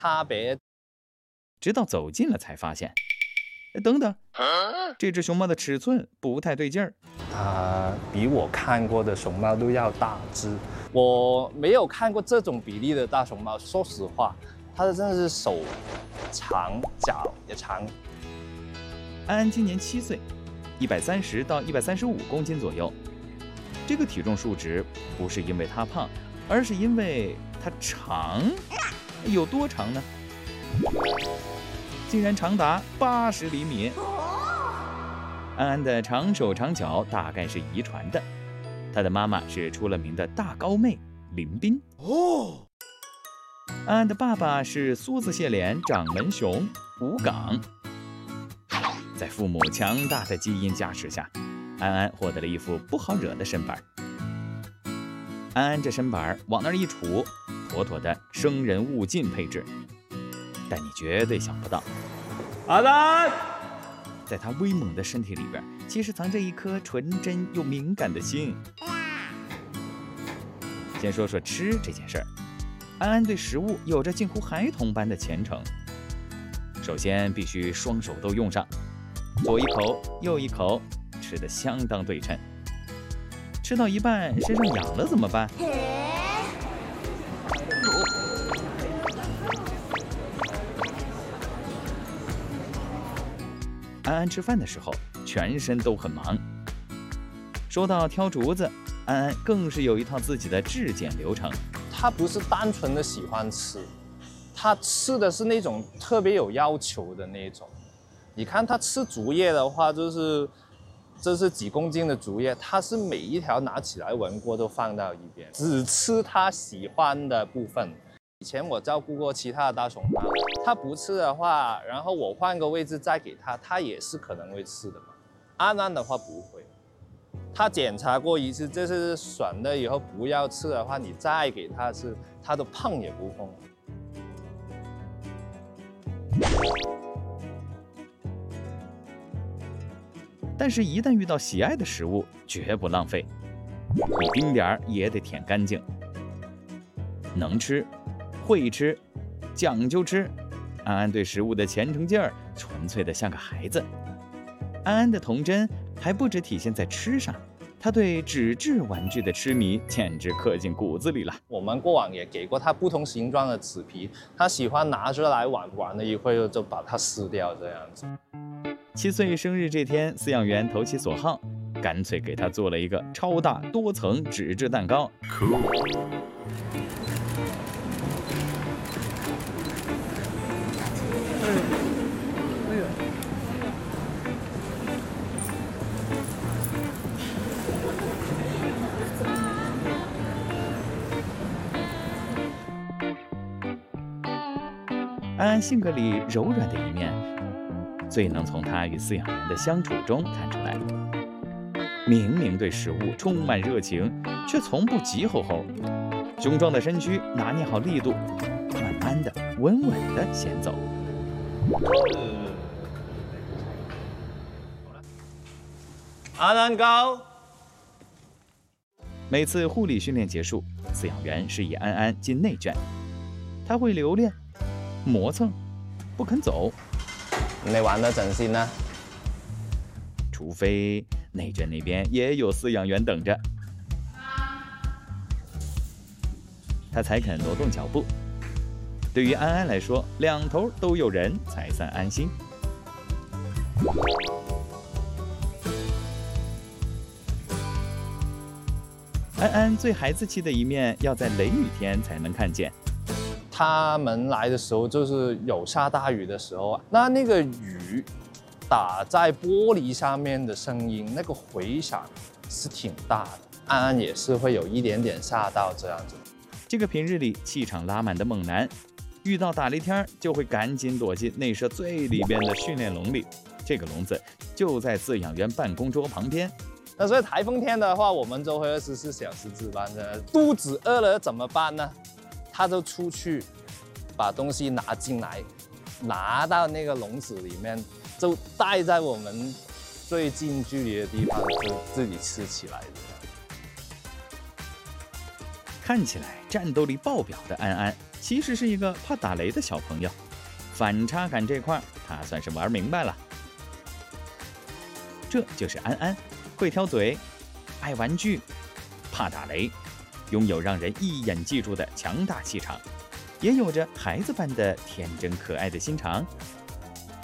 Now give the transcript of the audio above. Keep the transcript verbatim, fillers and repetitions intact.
差别。 直到走近了才发现，等等，这只熊猫的尺寸不太对劲儿。 它比我看过的熊猫都要大只，我没有看过这种比例的大熊猫。说实话，它的真的是手长，脚也长。 安安今年七岁，一百三十到一百三十五公斤左右。这个体重数值不是因为它胖，而是因为它长。有多长呢？竟然长达八十厘米。安安的长手长脚大概是遗传的，她的妈妈是出了名的大高妹林彬。哦，安安的爸爸是梭子蟹脸掌门熊吴岗。在父母强大的基因加持下，安安获得了一副不好惹的身板。安安这身板往那儿一杵，妥妥的生人勿近配置。但你绝对想不到， 安安， 在他威猛的身体里边，其实藏着一颗纯真又敏感的心。先说说吃这件事儿，安安对食物有着近乎孩童般的虔诚。首先必须双手都用上，左一口右一口，吃得相当对称。吃到一半身上痒了怎么办？安安吃饭的时候全身都很忙。说到挑竹子，安安更是有一套自己的质检流程。 他不是单纯的喜欢吃，他吃的是那种特别有要求的那种。你看他吃竹叶的话，就是这是几公斤的竹叶，他是每一条拿起来闻过都放到一边，只吃他喜欢的部分。以前我照顾过其他的大熊猫，他不吃的话，然后我换个位置再给他，他也是可能会吃的嘛。安安的话不会，他检查过一次，这是爽了以后不要吃的话，你再给他吃，他都碰也不碰。 但是，一旦遇到喜爱的食物，绝不浪费，你丁点儿也得舔干净。能吃，会吃，讲究吃。安安对食物的虔诚劲儿，纯粹的像个孩子。安安的童真还不止体现在吃上，他对纸质玩具的痴迷简直刻进骨子里了。 我们过往也给过他不同形状的纸皮，他喜欢拿着来玩，玩了一会儿就把它撕掉，这样子。 七岁生日这天，饲养员投其所好，干脆给他做了一个超大多层纸质蛋糕。Cool。安安性格里柔软的一面，最能从他与饲养员的相处中看出来。明明对食物充满热情，却从不急吼吼。雄壮的身躯拿捏好力度，慢慢的、稳稳的先走。 安安高。 每次护理训练结束，饲养员示意安安进内圈，他会留恋、磨蹭，不肯走。 你玩得整心呢？ 除非内圈那边也有饲养员等着，他才肯挪动脚步。对于安安来说，两头都有人才算安心。安安最孩子气的一面，要在雷雨天才能看见。 他们来的时候就是有下大雨的时候，那那个雨打在玻璃上面的声音，那个回响是挺大的。安安也是会有一点点吓到这样子。 这个平日里气场拉满的猛男，遇到打雷天就会赶紧躲进内舍最里边的训练笼里。这个笼子就在饲养员办公桌旁边。 那所以台风天的话，我们就会二十四小时值班的。肚子饿了怎么办呢？他就出去把东西拿进来，拿到那个笼子里面，就带在我们最近距离的地方，就自己吃起来的。 看起来战斗力爆表的安安， 其实是一个怕打雷的小朋友。反差感这块，他算是玩明白了。这就是安安，会挑嘴，爱玩具，怕打雷，拥有让人一眼记住的强大气场，也有着孩子般的天真可爱的心肠。